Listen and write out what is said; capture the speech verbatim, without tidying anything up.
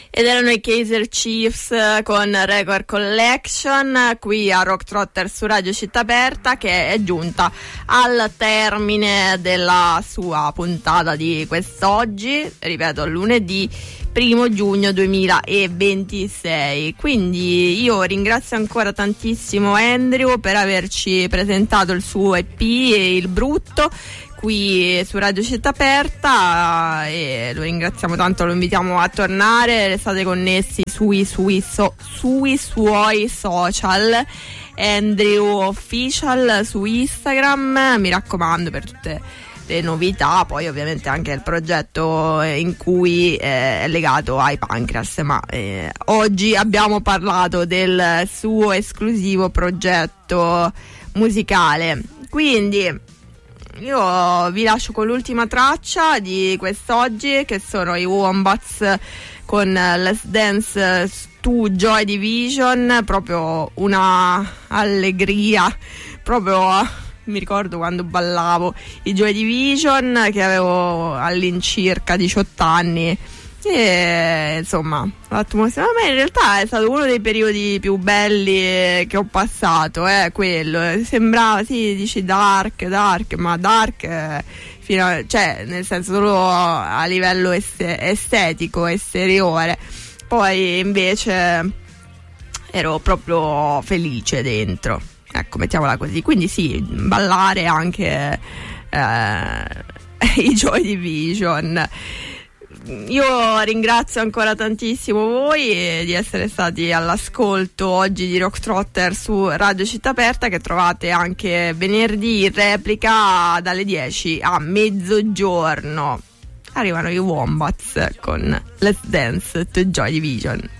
Ed erano i Kaiser Chiefs con Record Collection qui a Rock Trotter su Radio Città Aperta, che è giunta al termine della sua puntata di quest'oggi, ripeto, lunedì primo giugno duemilaventisei. Quindi io ringrazio ancora tantissimo Andrew per averci presentato il suo E P Il Brutto qui su Radio Città Aperta, e lo ringraziamo tanto, lo invitiamo a tornare, restate connessi sui, sui, so, sui suoi social, Andrew Official su Instagram, mi raccomando, per tutte le novità, poi ovviamente anche il progetto in cui eh, è legato ai Pancreas, ma eh, oggi abbiamo parlato del suo esclusivo progetto musicale. Quindi io vi lascio con l'ultima traccia di quest'oggi, che sono i Wombats con Let's Dance to Joy Division. Proprio una allegria, proprio mi ricordo quando ballavo i Joy Division, che avevo all'incirca diciotto anni, e insomma l'atmosfera, ma in realtà è stato uno dei periodi più belli che ho passato, eh, quello, sembrava, sì, dici dark, dark, ma dark eh, fino a, cioè nel senso solo a livello est- estetico, esteriore, poi invece ero proprio felice dentro, ecco, mettiamola così. Quindi sì, ballare anche eh, i Joy Division. Io ringrazio ancora tantissimo voi di essere stati all'ascolto oggi di Rock Trotter su Radio Città Aperta, che trovate anche venerdì in replica dalle dieci a mezzogiorno. Arrivano i Wombats con Let's Dance to Joy Division.